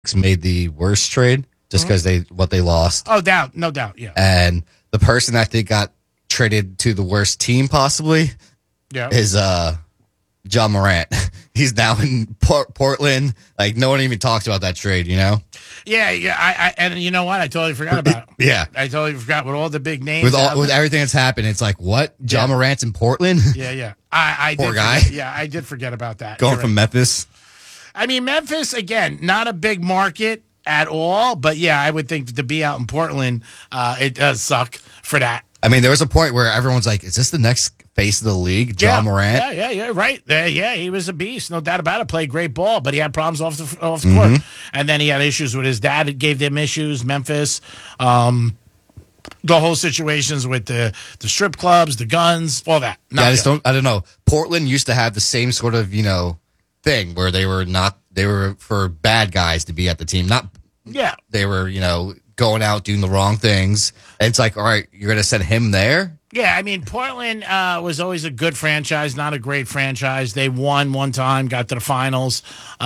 made the worst trade just because they lost. Oh, no doubt, yeah. And the person I think got traded to the worst team possibly is John Morant. He's now in Portland. Like, no one even talks about that trade, you know? Yeah. And you know what? I totally forgot about it. Yeah. I totally forgot with all the big names. With everything that's happened, it's like, what? John Morant's in Portland? Yeah. I Poor guy. I did forget about that. Going from Memphis. I mean, Memphis, again, not a big market at all. But, yeah, I would think to be out in Portland, it does suck for that. I mean, there was a point where everyone's like, is this the next face of the league, John Morant? Yeah, right. Yeah, he was a beast, no doubt about it. Played great ball, but he had problems off the court. And then he had issues with his dad. It gave them issues, Memphis. The whole situations with the strip clubs, the guns, all that. I don't know. Portland used to have the same sort of, thing where they were for bad guys to be at the team. They were, going out doing the wrong things. And it's like, all right, you're going to send him there? Yeah, I mean, Portland was always a good franchise, not a great franchise. They won one time, got to the finals,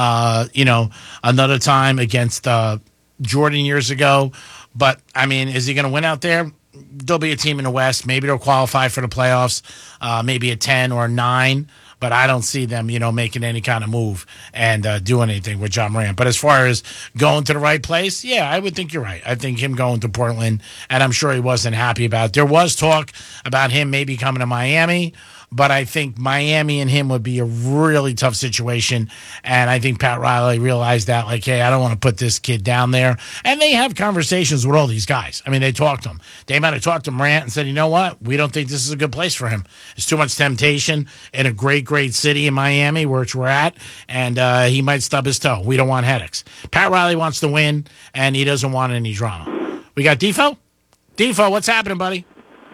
another time against Jordan years ago. But, I mean, is he going to win out there? There'll be a team in the West. Maybe they'll qualify for the playoffs, maybe a 10 or a 9. But I don't see them, making any kind of move and doing anything with John Morant. But as far as going to the right place, yeah, I would think you're right. I think him going to Portland, and I'm sure he wasn't happy about it. There was talk about him maybe coming to Miami, but I think Miami and him would be a really tough situation. And I think Pat Riley realized that, like, hey, I don't want to put this kid down there. And they have conversations with all these guys. I mean, they talk to him. They might have talked to Morant and said, you know what? We don't think this is a good place for him. There's too much temptation in a great, great city in Miami, which we're at. And he might stub his toe. We don't want headaches. Pat Riley wants to win, and he doesn't want any drama. We got Defo? Defo, what's happening, buddy?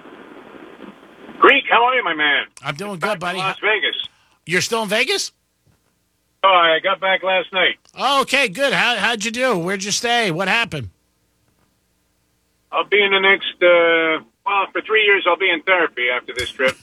Greek, how are you, my man? I'm doing good, buddy. Las Vegas. You're still in Vegas? Oh, I got back last night. Oh, okay, good. How'd you do? Where'd you stay? What happened? I'll be in the next, for 3 years I'll be in therapy after this trip.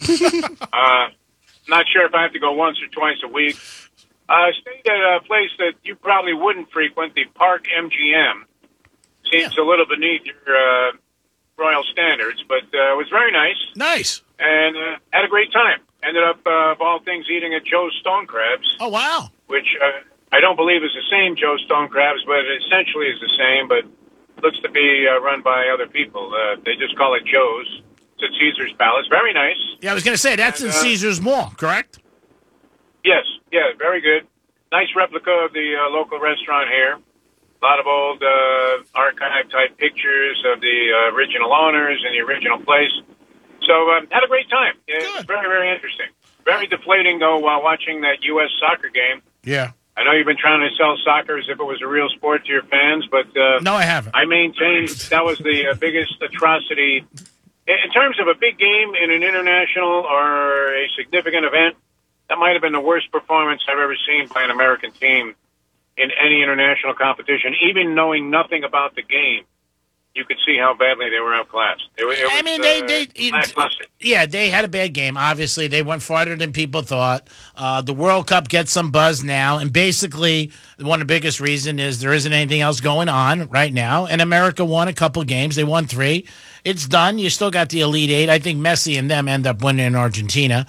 Not sure if I have to go once or twice a week. I stayed at a place that you probably wouldn't frequent, the Park MGM. Seems a little beneath your royal standards, but it was very nice. Nice. And had a great time. Ended up, of all things, eating at Joe's Stone Crabs. Oh, wow. Which I don't believe is the same Joe's Stone Crabs, but it essentially is the same, but looks to be run by other people. They just call it Joe's. It's at Caesar's Palace. Very nice. Yeah, I was going to say, that's in Caesar's Mall, correct? Yes. Yeah, very good. Nice replica of the local restaurant here. A lot of old archive-type pictures of the original owners and the original place. So had a great time. It was very, very interesting. Very deflating, though, while watching that U.S. soccer game. Yeah. I know you've been trying to sell soccer as if it was a real sport to your fans, but no, I haven't. I maintain that was the biggest atrocity. In terms of a big game in an international or a significant event, that might have been the worst performance I've ever seen by an American team in any international competition. Even knowing nothing about the game, you could see how badly they were outclassed. They had a bad game. Obviously, they went farther than people thought. The World Cup gets some buzz now, and basically, one of the biggest reasons is there isn't anything else going on right now. And America won a couple games. They won 3. It's done. You still got the Elite 8. I think Messi and them end up winning in Argentina.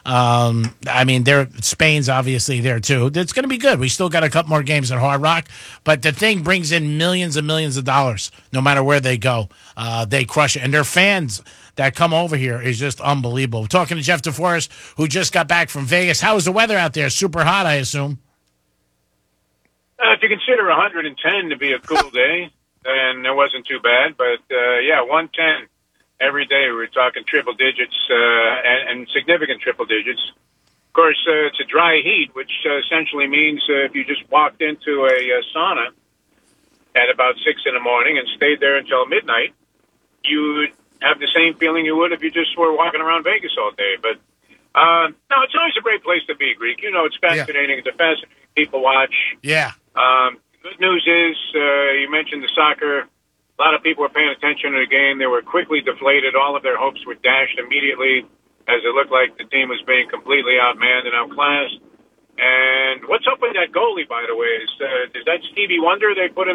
Spain's obviously there too. It's going to be good. We still got a couple more games at Hard Rock, but the thing brings in millions and millions of dollars no matter where they go. They crush it, and their fans that come over here is just unbelievable. We're talking to Jeff DeForest, who just got back from Vegas. How is the weather out there? Super hot, I assume. If you consider 110 to be a cool day, then it wasn't too bad. But 110. Every day we're talking triple digits and significant triple digits. Of course, it's a dry heat, which essentially means if you just walked into a sauna at about 6 in the morning and stayed there until midnight, you would have the same feeling you would if you just were walking around Vegas all day. But no, it's always a great place to be, Greek. You know, it's fascinating. It's a fascinating people watch. Yeah. Good news is you mentioned the soccer. A lot of people were paying attention to the game. They were quickly deflated. All of their hopes were dashed immediately as it looked like the team was being completely outmanned and outclassed. And what's up with that goalie, by the way? Is that Stevie Wonder they put in